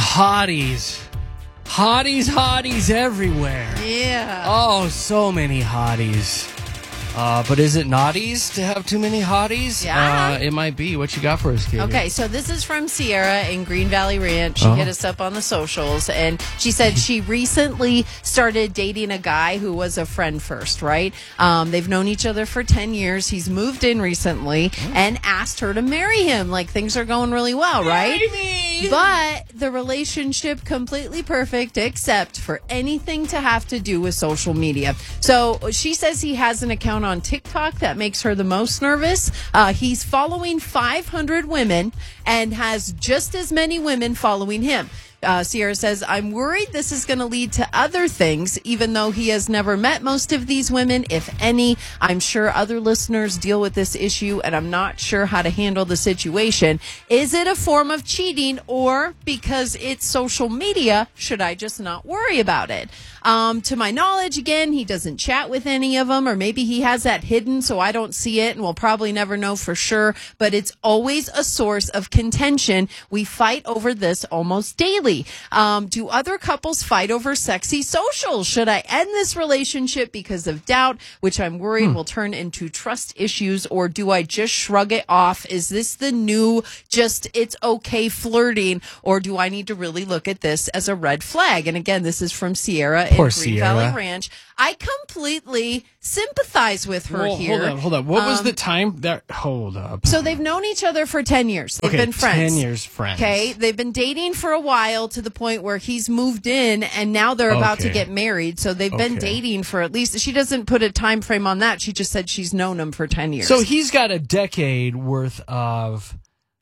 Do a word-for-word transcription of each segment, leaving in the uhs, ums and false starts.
hotties. Hotties, hotties everywhere. Yeah. Oh, so many hotties. Uh, but is it naughties to have too many hotties? Yeah. Uh, it might be. What you got for us, Katie? Okay, so this is from Sierra in Green Valley Ranch. She Oh. hit us up on the socials, and she said she recently started dating a guy who was a friend first, right? Um, they've known each other for ten years. He's moved in recently and asked her to marry him. Like, things are going really well, right? But the relationship completely perfect, except for anything to have to do with social media. So she says he has an account on TikTok that makes her the most nervous. Uh, he's following five hundred women and has just as many women following him. Uh, Sierra says, I'm worried this is going to lead to other things, even though he has never met most of these women, if any. I'm sure other listeners deal with this issue, and I'm not sure how to handle the situation. Is it a form of cheating, or because it's social media, should I just not worry about it? Um, to my knowledge, again, he doesn't chat with any of them, or maybe he has that hidden so I don't see it, and we'll probably never know for sure, but it's always a source of contention. We fight over this almost daily. Um, do other couples fight over sexy socials? Should I end this relationship because of doubt, which I'm worried hmm. will turn into trust issues, or do I just shrug it off? Is this the new just it's okay flirting, or do I need to really look at this as a red flag? And again, this is from Sierra Poor in Green Sierra. Valley Ranch. I completely sympathize with her well, here. Hold on, hold on. What um, was the time? That Hold up. So they've known each other for ten years. They've okay, been friends. ten years friends. Okay, they've been dating for a while to the point where he's moved in and now they're about okay. to get married. So they've okay. been dating for at least, she doesn't put a time frame on that. She just said she's known him for ten years. So he's got a decade worth of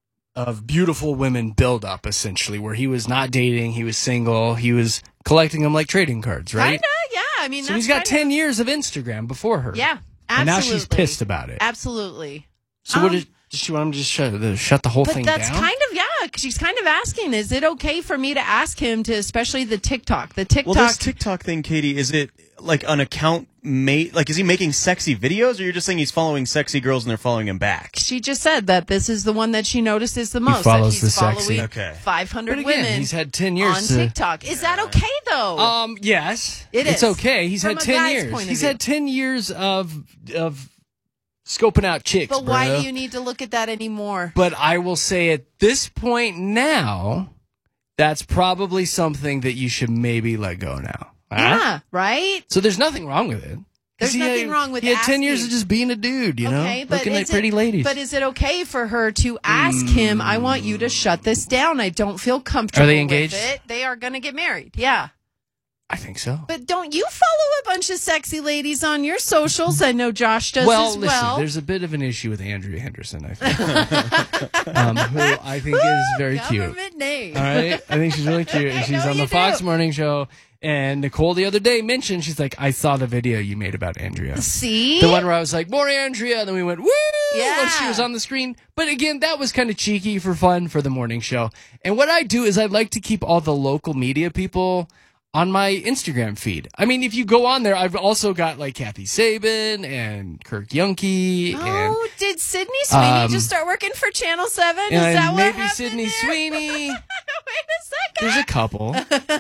of beautiful women build up, essentially, where he was not dating, he was single, he was collecting them like trading cards, right? Kinda, yeah. I mean, so that's he's got kinda, ten years of Instagram before her. Yeah, absolutely. And now she's pissed about it. Absolutely. So um, what is, does she want him to just shut, the, shut the whole but thing that's down? kind of, yeah, 'cause she's kind of asking, is it okay for me to ask him to, especially the TikTok, the TikTok. Well, this TikTok thing, Katie, is it like an account made, like, is he making sexy videos, or you're just saying he's following sexy girls and they're following him back? She just said that this is the one that she notices the most. follows that he's the sexy. following Okay. five hundred But again, women he's had ten years on to- TikTok. Is that okay, though? Um, yes. It It's is. okay. He's From had a ten guy's years. point of He's view. had ten years of of scoping out chicks, But why bro. do you need to look at that anymore? But I will say at this point now, that's probably something that you should maybe let go now. Huh? Yeah, right? So there's nothing wrong with it. 'Cause There's he nothing had, wrong with He had ten years asking. of just being a dude, you know, Okay, but looking is like pretty it, ladies. But is it okay for her to ask him, I want you to shut this down. I don't feel comfortable Are they engaged? with it. They are going to get married. Yeah. I think so. But don't you follow a bunch of sexy ladies on your socials? I know Josh does well, as listen, well. there's a bit of an issue with Andrea Henderson, I think, um, who I think is very cute. Government name. All right, I think she's really cute, and I she's know on the you Fox do. Morning Show. And Nicole the other day mentioned, she's like, I saw the video you made about Andrea. See? The one where I was like, more Andrea, and then we went, woo! Yeah. When she was on the screen. But again, that was kind of cheeky for fun for the morning show. And what I do is I like to keep all the local media people on my Instagram feed. I mean, if you go on there, I've also got like Kathy Sabin and Kirk Yunke. Oh, and, did Sydney Sweeney um, just start working for Channel seven? Is and that what maybe happened Sydney there? Sweeney. Wait a second. There's a couple.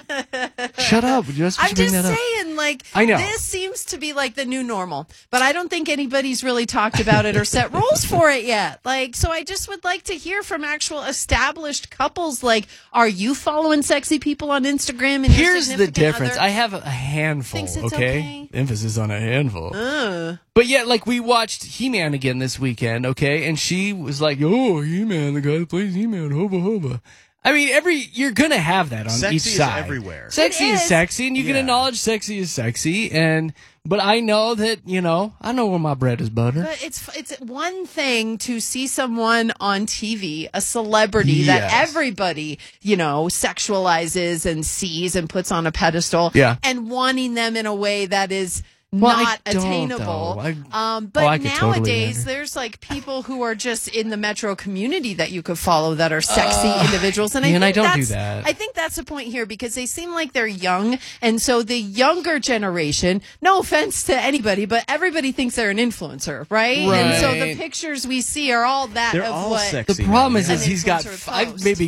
Shut up. You're not supposed I'm to bring just that up. saying, like, I know. this seems to be like the new normal, but I don't think anybody's really talked about it or set rules for it yet. Like, so I just would like to hear from actual established couples. Like, are you following sexy people on Instagram? And your Here's the significant difference. other I have a handful, thinks it's okay? okay? Emphasis on a handful. Uh, But yeah, like we watched He-Man again this weekend, okay? And she was like, oh, He-Man, the guy that plays He-Man, hoba hoba. I mean, every you're going to have that on Sexy each is side. everywhere. Sexy It is. is. sexy, and you can Yeah. acknowledge sexy is sexy. And But I know that, you know, I know where my bread is buttered. But it's it's one thing to see someone on T V, a celebrity that Yes. everybody, you know, sexualizes and sees and puts on a pedestal, Yeah. and wanting them in a way that is Well, I not don't, attainable. though. I- um, but oh, I could totally nowadays, imagine. there's like people who are just in the metro community that you could follow that are sexy Uh, individuals, and I yeah, think and I don't do that's, that. I think that's the point here because they seem like they're young, and so the younger generation. No offense to anybody, but everybody thinks they're an influencer, right? And so the Right. pictures we see are all that They're of all what. sexy. The problem is, now, is An he's got, influencer I've post. maybe got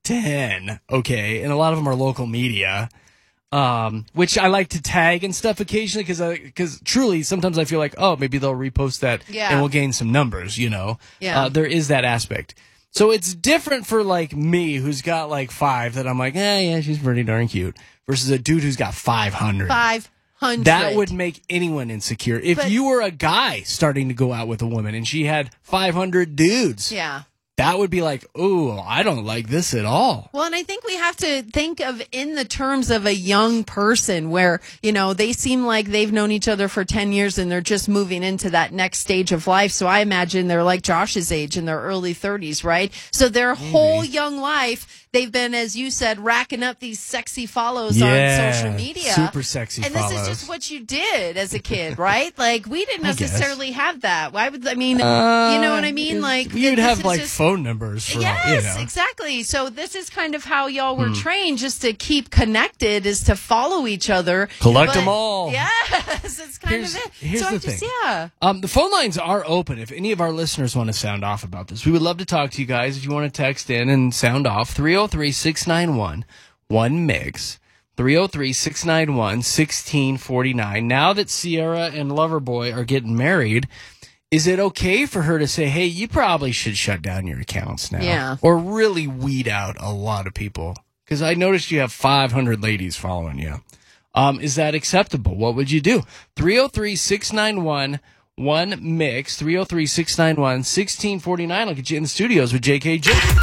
ten, okay, and a lot of them are local media, um, which I like to tag and stuff occasionally because because truly sometimes I feel like, oh, maybe they'll repost that Yeah. and we'll gain some numbers, you know. Yeah. Uh, there is that aspect. So it's different for like me, who's got like five, that I'm like, eh, yeah, she's pretty darn cute, versus a dude who's got five hundred. five hundred. That would make anyone insecure. If But- you were a guy starting to go out with a woman and she had five hundred dudes, Yeah. that would be like, ooh, I don't like this at all. Well, and I think we have to think of in the terms of a young person where, you know, they seem like they've known each other for ten years and they're just moving into that next stage of life. So I imagine they're like Josh's age in their early thirties, right? So their whole young life, they've been, as you said, racking up these sexy follows Yeah, on social media. super sexy And follows. this is just what you did as a kid, right? Like, we didn't I guess. necessarily have that. Why would, I mean, Uh, you know what I mean? Like, you'd this have is like just- phone numbers for all, Yes, you know. exactly. So this is kind of how y'all were Hmm. trained, just to keep connected, is to follow each other. Collect But- 'em all. Yes, it's kind Here's- of it. here's so the I just, thing. yeah. Um, the phone lines are open. If any of our listeners want to sound off about this, we would love to talk to you guys. If you want to text in and sound off, three oh three, six nine one, one mix. three oh three, six nine one, one six four nine. Now that Sierra and Loverboy are getting married, is it okay for her to say, hey, you probably should shut down your accounts now? Yeah. Or really weed out a lot of people? Because I noticed you have five hundred ladies following you. Um, is that acceptable? What would you do? three oh three, six nine one, one mix. three oh three, six nine one, one six four nine. I'll get you in the studios with J K J.